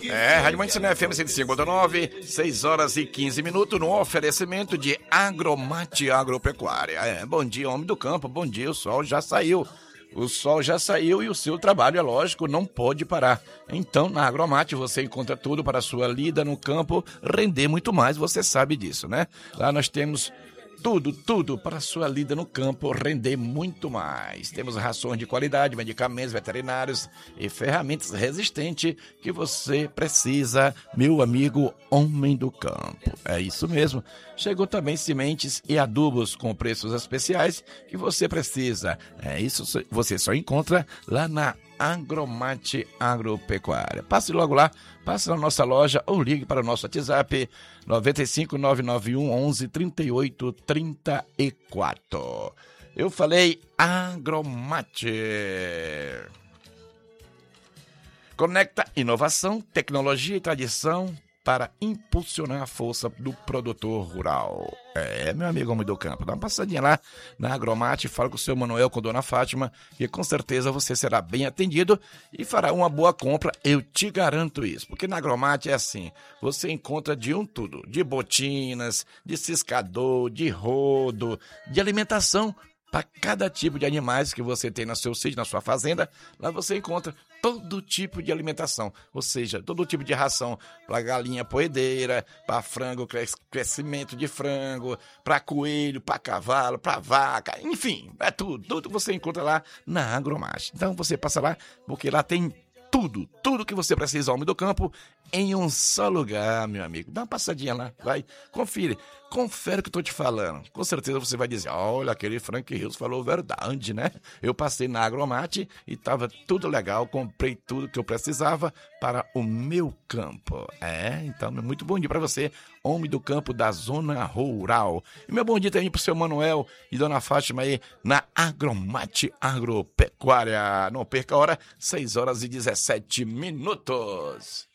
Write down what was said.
Rádio Manhã FM 105.9, 6 horas e 15 minutos, no oferecimento de Agromate Agropecuária. Bom dia, homem do campo, bom dia, o sol já saiu. O sol já saiu e o seu trabalho, é lógico, não pode parar. Então, na Agromate você encontra tudo para a sua lida no campo render muito mais, você sabe disso, né? Lá nós temos tudo para a sua lida no campo render muito mais. Temos rações de qualidade, medicamentos veterinários e ferramentas resistentes que você precisa, meu amigo homem do campo. É isso mesmo. Chegou também sementes e adubos com preços especiais que você precisa. Isso você só encontra lá na Agromate Agropecuária. Passe logo lá, passe na nossa loja ou ligue para o nosso WhatsApp 95 991 11 38 34. Eu falei Agromate. Conecta inovação, tecnologia e tradição para impulsionar a força do produtor rural. Meu amigo homem do campo, dá uma passadinha lá na Agromate, fala com o seu Manuel, com a dona Fátima, que com certeza você será bem atendido e fará uma boa compra, eu te garanto isso. Porque na Agromate é assim, você encontra de tudo, de botinas, de ciscador, de rodo, de alimentação, para cada tipo de animais que você tem no seu sítio, na sua fazenda, lá você encontra todo tipo de alimentação, ou seja, todo tipo de ração para galinha poedeira, para frango, crescimento de frango, para coelho, para cavalo, para vaca, enfim, é tudo você encontra lá na Agromate. Então você passa lá, porque lá tem tudo que você precisa, homem do campo, em um só lugar, meu amigo. Dá uma passadinha lá, vai, confere o que eu tô te falando. Com certeza você vai dizer, olha, aquele Frank Rios falou verdade, né? Eu passei na Agromate e tava tudo legal, comprei tudo que eu precisava para o meu campo. Então, muito bom dia para você, homem do campo da zona rural. E meu bom dia também pro seu Manuel e dona Fátima aí na Agromate Agropecuária. Não perca a hora, 6 horas e 17 minutos.